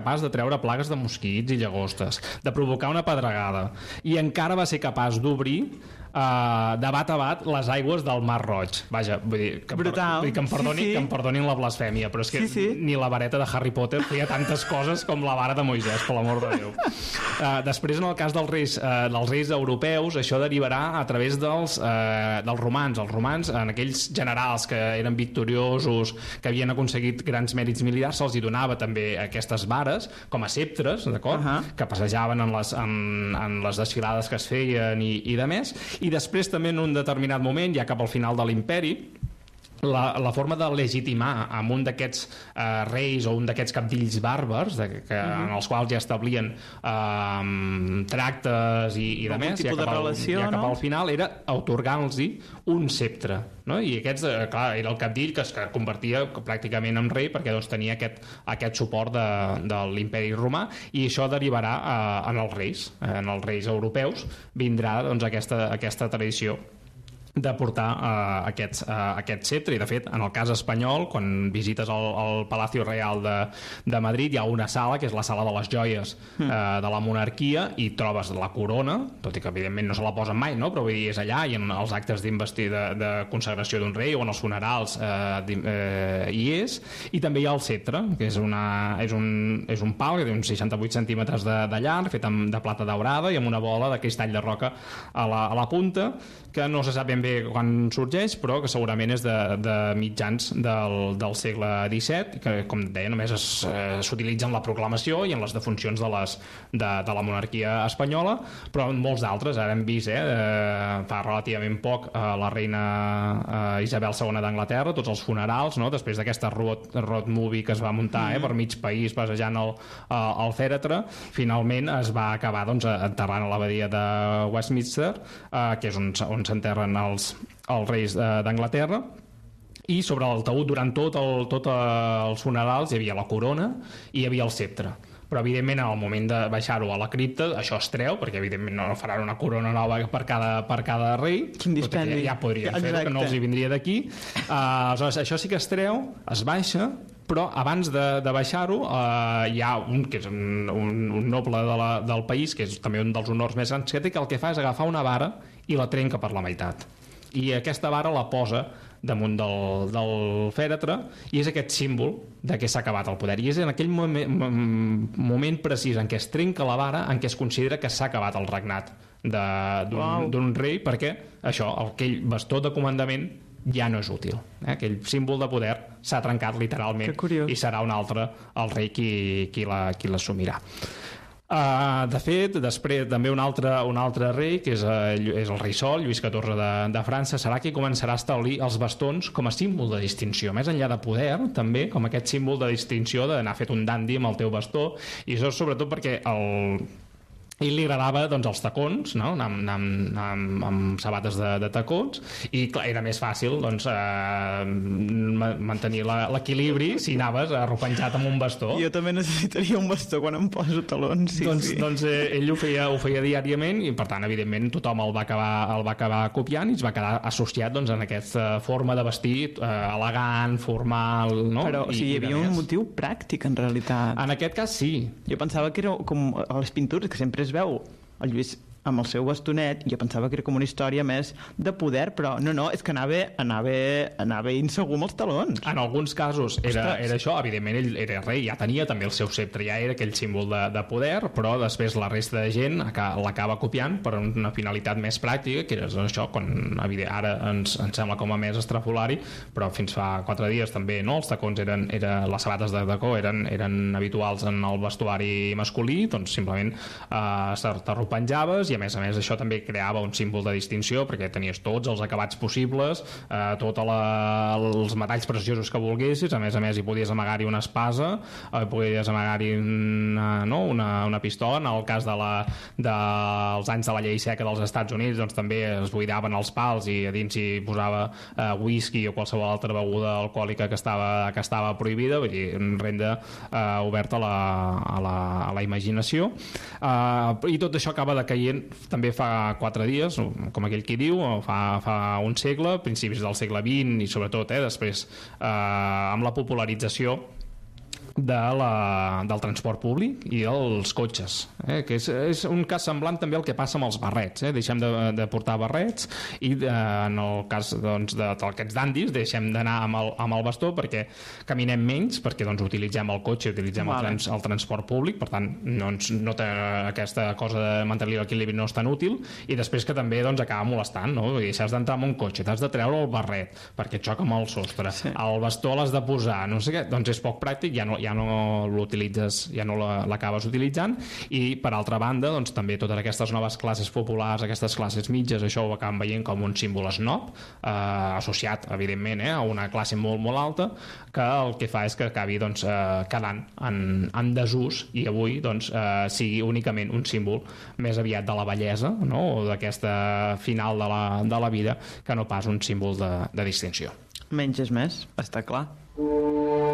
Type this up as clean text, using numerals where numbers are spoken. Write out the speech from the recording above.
capaç de treure plagues de mosquits i llagostes, de provocar una pedregada, i encara va ser capaç d'obrir de bat a bat les aigües del Mar Roig. Vaja, vull dir, brutal. Que em perdonin la blasfèmia, però és que ni la vareta de Harry Potter feia tantes coses com la vara de Moisès, per l'amor de Déu. Després, en el cas dels reis europeus, això derivarà a través dels romans. Els romans, en aquells generals que eren victoriosos, que havien aconseguit grans mèrits militars, se'ls hi donava també aquestes vares com a ceptres, d'acord? Que passejaven en les desfilades que es feien i de més. I després també en un determinat moment, ja cap al final de l'imperi, la forma de legitimar amb un d'aquests reis o un d'aquests cabdills bàrbars en els quals ja establien tractes i de més, ja cap al final era atorgant-los un ceptre, no? I aquests, clar, era el cabdill que es convertia pràcticament en rei perquè doncs, tenia aquest suport de l'imperi romà, i això derivarà en els reis europeus vindrà doncs, aquesta tradició de portar aquest ceptre. I de fet, en el cas espanyol, quan visites el Palacio Real de Madrid, hi ha una sala que és la sala de les joies de la monarquia, i trobes la corona, tot i que evidentment no se la posen mai, no? Però vull dir, és allà, i en els actes de consagració d'un rei o en els funerals hi és, i també hi ha el ceptre, que és un pal que té uns 68 centímetres de llarg, fet de plata daurada i amb una bola de cristall de roca a la punta, que no se sap ben bé quan sorgeix, però que segurament és de mitjans del segle XVII, que, com deia, només s'utilitza en la proclamació i en les defuncions de la monarquia espanyola, però en molts d'altres. Ara hem vist fa relativament poc la reina Isabel II d'Anglaterra, tots els funerals, no? Després d'aquesta road movie que es va muntar per mig país passejant el fèretre, finalment es va acabar enterrant a l'abadia de Westminster, que és on s'enterren els reis d'Anglaterra. I sobre el taüt, durant tots els funerals, hi havia la corona i hi havia el ceptre. Però evidentment en el moment de baixar-ho a la cripta això es treu, perquè evidentment no faran una corona nova per cada rei. Quin dispendi. Ja podrien fer-ho, que no els hi vindria d'aquí. Aleshores, això sí que es treu, es baixa, però abans de baixar-ho hi ha que és un noble del país, que és també un dels honors més grans que té, que el que fa és agafar una vara i la trenca per la meitat, i aquesta vara la posa damunt del fèretre, i és aquest símbol de que s'ha acabat el poder, i és en aquell moment precís en què es trenca la vara en què es considera que s'ha acabat el regnat d'un rei, perquè això, aquell bastó de comandament ja no és útil, aquell símbol de poder s'ha trencat literalment, i serà un altre el rei qui l'assumirà. De fet, després també un altre rei, que és el rei Sol, Lluís XIV de França, serà qui començarà a establir els bastons com a símbol de distinció, més enllà de poder, també com aquest símbol de distinció d'anar fet un dandi amb el teu bastó, i això sobretot perquè ell li agradava els tacons, no? anar amb sabates de tacons, i clar, era més fàcil mantenir l'equilibri si anaves arropenjat amb un bastó. Jo també necessitaria un bastó quan em poso talons. Doncs ell ho feia diàriament, i per tant evidentment tothom el va acabar copiant, i es va quedar associat en aquesta forma de vestir elegant, formal, no? Però hi havia un motiu pràctic en realitat. En aquest cas sí. Jo pensava que era com a les pintures, que sempre es veu el Lluís amb el seu bastonet, jo pensava que era com una història més de poder, però no, és que anava insegur amb els talons. En alguns casos era això, evidentment ell era rei, ja tenia també el seu ceptre, ja era aquell símbol de poder, però després la resta de gent l'acaba copiant per una finalitat més pràctica, que és això, quan ara ens sembla com a més estrafolari, però fins fa 4 dies també, no? Els tacons les sabates de tacó eren habituals en el vestuari masculí, doncs simplement t'arropenjaves, i a més això també creava un símbol de distinció, perquè tenies tots els acabats possibles, tots els metalls preciosos que volguessis, a més hi podies amagar-hi una espasa, podies amagar-hi una pistola. En el cas dels anys de la llei seca dels Estats Units, doncs també es buidaven els pals i a dins hi posava whisky o qualsevol altra beguda alcohòlica que estava prohibida, vull dir, renda oberta a la imaginació, i tot això acaba decaient també fa 4 dies, com aquell qui diu, fa un segle, principis del segle XX, i sobretot després amb la popularització del transport públic i dels cotxes, que és un cas semblant també al que passa amb els barrets. Deixem de portar barrets i en el cas d'aquests dandis deixem d'anar amb el bastó perquè caminem menys, perquè utilitzem el cotxe, utilitzem el transport públic, per tant no té aquesta cosa de mantenir l'equilibri, no és tan útil, i després que també acaba molestant, no? I si has d'entrar en un cotxe, t'has de treure el barret perquè et xoca amb el sostre, el bastó l'has de posar, no sé què, doncs és poc pràctic, ja no l'utilitzes, ja no l'acabes utilitzant. I per altra banda, també totes aquestes noves classes populars, aquestes classes mitges, això ho acabem veient com un símbol snob, associat evidentment a una classe molt molt alta, que el que fa és que acabi quedant en desús i avui sigui únicament un símbol més aviat de la bellesa, no? O d'aquesta final de la vida, que no pas un símbol de distinció. Menys és més, està clar.